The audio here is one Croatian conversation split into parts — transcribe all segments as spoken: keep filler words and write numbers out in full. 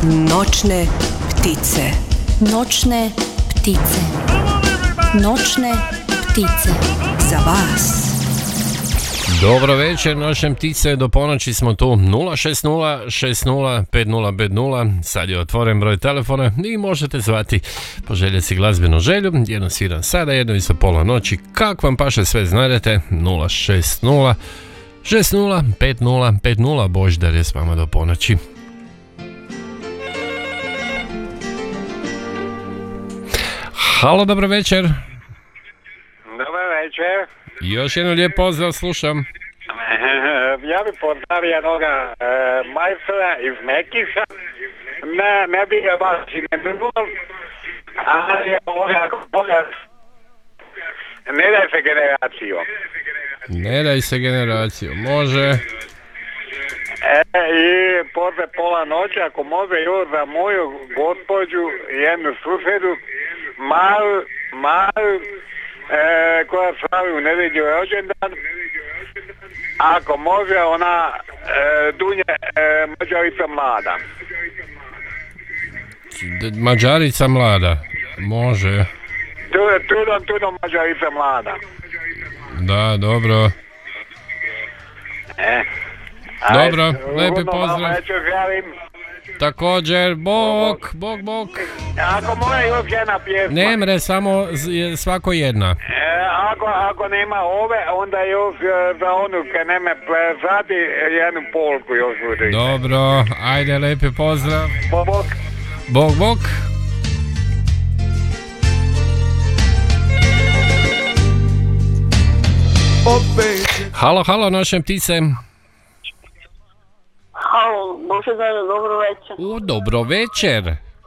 Noćne ptice. Noćne ptice. Noćne ptice. Za vas. Dobro večer, noćne ptice, do ponoći smo tu. Nula šest nula šest nula pet nula pet nula, sad je otvoren broj telefona i možete zvati, poželjeti glazbenu želju. Jedno sviram sada, jedno isto pola noći, kak vam paše sve znadete. Nula šest nula šest nula pet nula pet nula, Božidar je s vama do ponoći. Halo, dobro večer. Dobar večer. Još jedan lijep pozdrav, slušam. Ja bi pozdravio jednoga e, majstora iz Mekiša. Ne, ne bi ga baš i ne drugom. Ali je ovoga koga ne daj se generaciju. Ne daj se generaciju, može. E, i posle pola noći, ako može još za moju gospođu, jednu susjedu, malu, malu, E, koja slavi u nedjelju rođendan, ako može ona e, Dunje e, Mađarica mlada. D- Mađarica mlada, može. Tudom, tudom Mađarica mlada. Da, dobro. E, Dobro, ajde, lepi ugodno pozdrav. vam večer želim. Također, bok, bok, bok. Ako može još jedna pjesma. Ne mre, samo z- svako jedna. E, ako, ako nema ove, onda još e, za onu kad neme plesati jednu polku još udri. Dobro, ajde, lepi pozdrav. Bok, bok. Bok, bok. Halo, halo, noćne ptice. Halo, Božidar, dobro večer. U, dobro večer.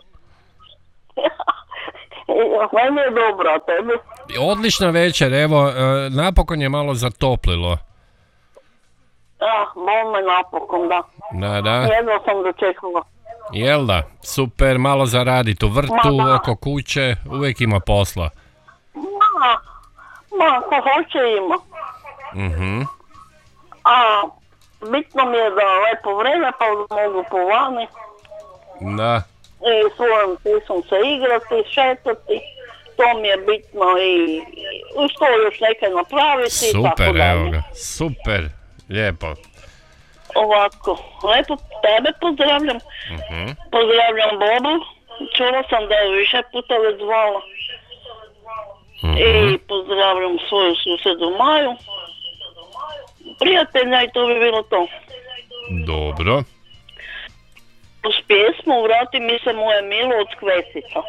Meni je dobro, a tebi? Odlična večer, evo, e, napokon je malo zatoplilo. Da, bol me napokon, da. Da, da. Jedno sam dočekala. Jel da? Super, malo zaraditi u vrtu, Ma, da. oko kuće, uvijek ima posla. Ma, ma, ko hoće ima. Mhm. A, bitno mi je da lepo vreme, pa da mogu po vani. Da. I svojom ptisom se igrati, šetati. To mi je bitno i, i što još neke napraviti i tako Super, dalje. evo ga. Super, lijepo. Ovako, lepo tebe pozdravljam. Mhm. Pozdravljam Bobu. Čula sam da je više puta već zvala. Mhm. I pozdravljam svoju susjedu Maju. Prijatelja i to bi bilo to. Dobro. Uz pjesmu Vrati mi se moje milo od Kvesica.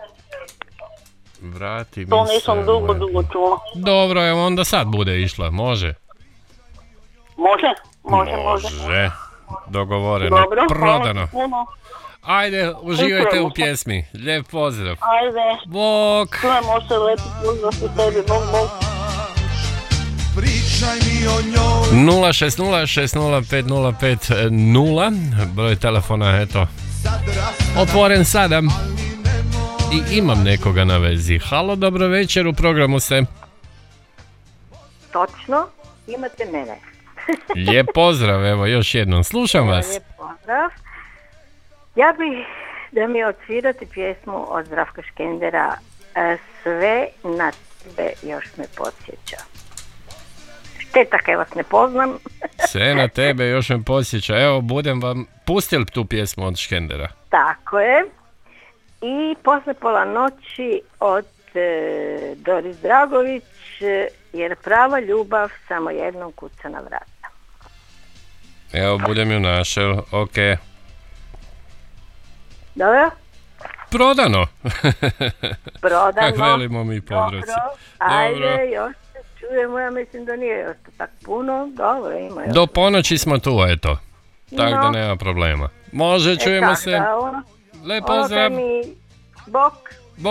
Vrati mi To se nisam dugo, moje- dugo čula. Dobro, evo onda sad bude išla, može? Može? Može, može. Može. Dogovoreno, Dobro, prodano. hvala puno. Ajde, uživajte u Čujemo se. pjesmi. Lijep pozdrav. Ajde, Bok. čujemo se, lepo pozdrav i tebi, bok, bok. nula šest nula šest nula pet nula pet nula, broj telefona, eto, otvoren sada. I imam nekoga na vezi. Halo, dobro večer, u programu ste. Točno, imate mene. Lijep pozdrav, evo još jednom, slušam vas. Lijep pozdrav. Ja bih da mi odsvirate pjesmu od Zdravka Škendera e, Sve na tebe još me podsjeća. Šteta kaj vas ne poznam. Sve na tebe još me podsjeća. Evo, budem vam pustil tu pjesmu od Škendera. Tako je. I posle pola noći od e, Doris Dragović, e, jer prava ljubav samo jednom kuca na vrata. Evo, budem ju našel, ok. Dobro? Prodano. Prodano. Kak velimo mi podruci. Dobro, ajde, Dobro. još se čujemo, ja mislim da nije još to tak puno, dobro, ima još. Do ponoći smo tu, eto. Tako da No. nema problema. Može, čujemo E, se. tako da, ono- Lep ono pozdrav. kaj mi, bok.